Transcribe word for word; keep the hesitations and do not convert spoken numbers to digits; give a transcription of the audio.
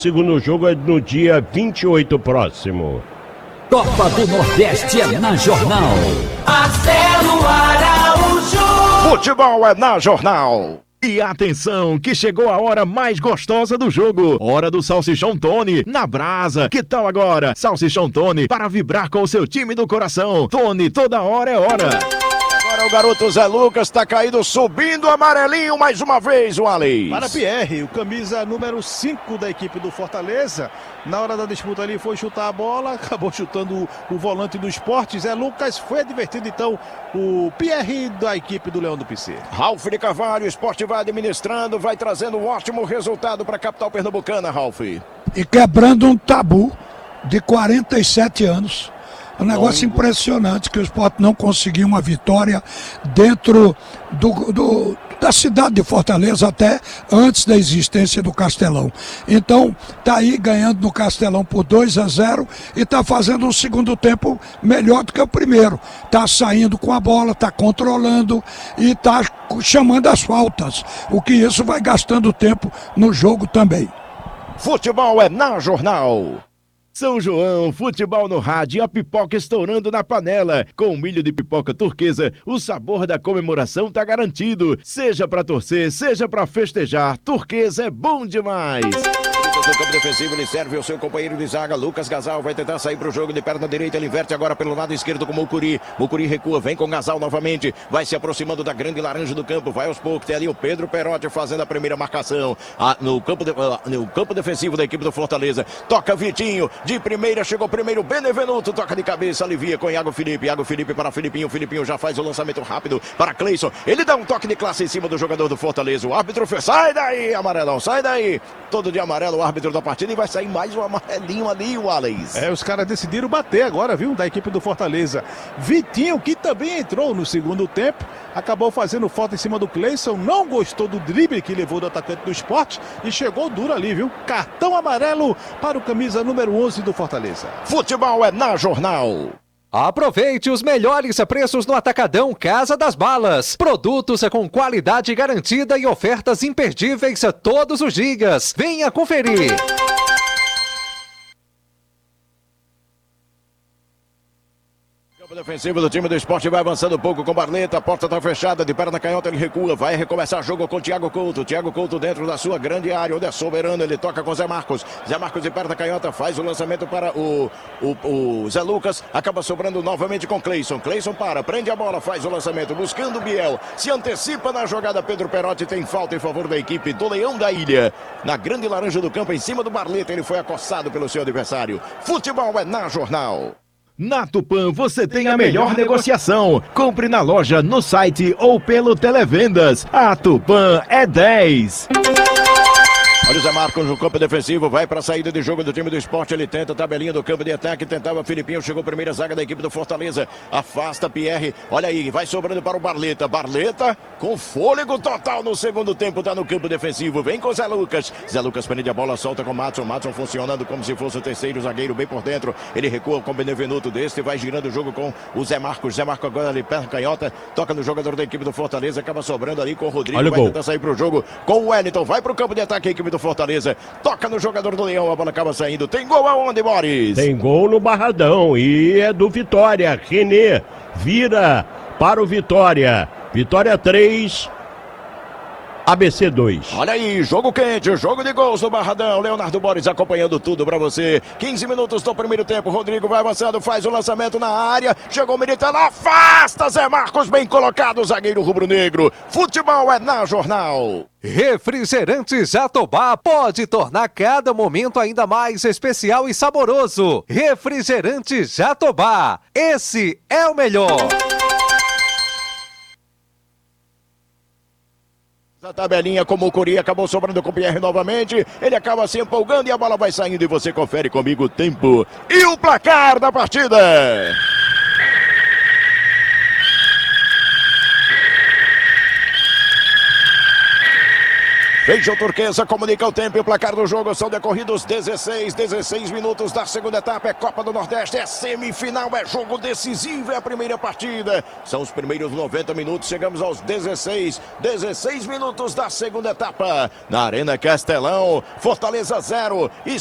Segundo jogo é no dia vinte e oito próximo. Copa do Nordeste é na Jornal. Marcelo Araújo. Futebol é na Jornal. E atenção, que chegou a hora mais gostosa do jogo. Hora do Salsichão Tony, na brasa. Que tal agora? Salsichão Tony, para vibrar com o seu time do coração. Tony, toda hora é hora. Agora o garoto Zé Lucas tá caído, subindo amarelinho mais uma vez, o Alex. Para Pierre, o camisa número cinco da equipe do Fortaleza. Na hora da disputa ali foi chutar a bola, acabou chutando o, o volante do Sport. Zé Lucas foi advertido então o Pierre da equipe do Leão do P C. Ralf de Carvalho, o Sport vai administrando, vai trazendo um ótimo resultado para a capital pernambucana, Ralf. E quebrando um tabu de quarenta e sete anos. Um negócio Longo. impressionante que o Sport não conseguiu uma vitória dentro do, do, da cidade de Fortaleza até antes da existência do Castelão. Então tá aí ganhando no Castelão por dois a zero e tá fazendo um segundo tempo melhor do que o primeiro. Tá saindo com a bola, tá controlando e tá chamando as faltas. O que isso vai gastando tempo no jogo também. Futebol é na Jornal. São João, futebol no rádio e a pipoca estourando na panela. Com milho de pipoca turquesa, o sabor da comemoração tá garantido. Seja pra torcer, seja pra festejar, turquesa é bom demais. No campo defensivo, ele serve o seu companheiro de zaga, Lucas Gasal, vai tentar sair pro jogo de perna direita, ele inverte agora pelo lado esquerdo com o Mucuri. Mucuri recua, vem com Gasal novamente, vai se aproximando da grande laranja do campo, vai aos poucos, tem ali o Pedro Perotti fazendo a primeira marcação ah, no, campo de, ah, no campo defensivo da equipe do Fortaleza. Toca Vitinho, de primeira chegou primeiro Benevenuto, toca de cabeça, alivia com Iago Felipe, Iago Felipe para Filipinho, Filipinho já faz o lançamento rápido para Cleison, ele dá um toque de classe em cima do jogador do Fortaleza, o árbitro fez, sai daí amarelão, sai daí, todo de amarelo o árbitro da partida e vai sair mais um amarelinho ali, o Alex. É, os caras decidiram bater agora, viu, da equipe do Fortaleza. Vitinho, que também entrou no segundo tempo, acabou fazendo falta em cima do Cleison, não gostou do drible que levou do atacante do Sport e chegou duro ali, viu? Cartão amarelo para o camisa número onze do Fortaleza. Futebol é na Jornal. Aproveite os melhores preços no Atacadão Casa das Balas. Produtos com qualidade garantida e ofertas imperdíveis todos os dias. Venha conferir. Defensivo do time do Sport vai avançando um pouco com Barleta, a porta tá fechada, de perna canhota ele recua, vai recomeçar jogo com o Thiago Couto, Thiago Couto dentro da sua grande área, onde é soberano, ele toca com Zé Marcos, Zé Marcos de perna canhota faz o lançamento para o, o, o Zé Lucas, acaba sobrando novamente com Cleison, Cleison para, prende a bola, faz o lançamento, buscando o Biel, se antecipa na jogada, Pedro Perotti tem falta em favor da equipe do Leão da Ilha, na grande laranja do campo, em cima do Barleta, ele foi acossado pelo seu adversário. Futebol é na Jornal. Na Tupã você tem a melhor negociação. Compre na loja, no site ou pelo Televendas. A Tupã é dez. Olha o Zé Marcos no campo defensivo, vai para a saída de jogo do time do Sport, ele tenta a tabelinha do campo de ataque, tentava Filipinho, chegou a primeira zaga da equipe do Fortaleza, afasta Pierre, olha aí, vai sobrando para o Barleta, Barleta com fôlego total no segundo tempo, tá no campo defensivo, vem com Zé Lucas, Zé Lucas prende a bola, solta com Matson, Matson funcionando como se fosse o terceiro zagueiro bem por dentro, ele recua com o Benevenuto deste, vai girando o jogo com o Zé Marcos, Zé Marcos agora ali perto canhota, toca no jogador da equipe do Fortaleza, acaba sobrando ali com o Rodrigo, olha vai gol. Tentar sair para o jogo com o Wellington, vai para o campo de ataque a equipe do Fortaleza, toca no jogador do Leão, a bola acaba saindo, tem gol aonde, Boris? Tem gol no Barradão e é do Vitória, René vira para o Vitória, Vitória três, A B C dois. Olha aí, jogo quente, jogo de gols no Barradão, Leonardo Boris acompanhando tudo pra você, quinze minutos do primeiro tempo, Rodrigo vai avançando, faz o lançamento na área, chegou o Militão, afasta Zé Marcos, bem colocado, zagueiro rubro-negro, futebol é na Jornal. Refrigerante Jatobá pode tornar cada momento ainda mais especial e saboroso. Refrigerante Jatobá, esse é o melhor. A tabelinha como o Curi acabou sobrando com o Pierre novamente, ele acaba se empolgando e a bola vai saindo e você confere comigo o tempo e o placar da partida. Feijão Turquesa comunica o tempo e o placar do jogo. São decorridos dezesseis, dezesseis minutos da segunda etapa. É Copa do Nordeste, é semifinal, é jogo decisivo, é a primeira partida. São os primeiros noventa minutos, chegamos aos dezesseis, dezesseis minutos da segunda etapa. Na Arena Castelão, Fortaleza zero.